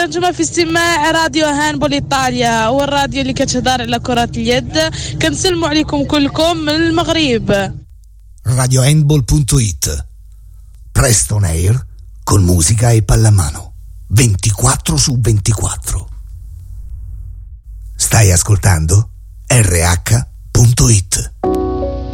نجمة في استماع راديو هاندبول إيطاليا، والراديو اللي كتهدر على كرة اليد. كنسلموا عليكم كلكم من المغرب. radiohandball.it, presto on air con musica e pallamano 24/24. Stai ascoltando RH.it.